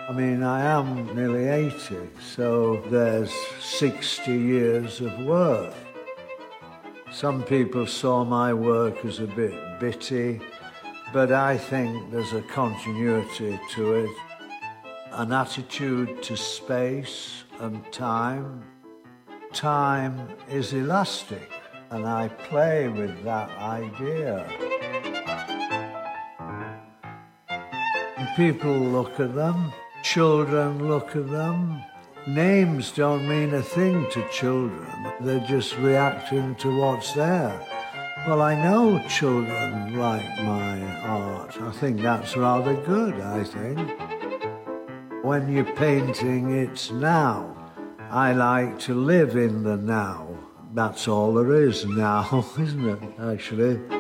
I mean, I am nearly 80, so there's 60 years of work. Some people saw my work as a bit bitty, but I think there's a continuity to it, an attitude to space and time. Time is elastic, and I play with that idea. And people look at them, children look at them. Names don't mean a thing to children. They're just reacting to what's there. Well, I know children like my art. I think that's rather good, I think. When you're painting, it's now. I like to live in the now. That's all there is now, isn't it, actually?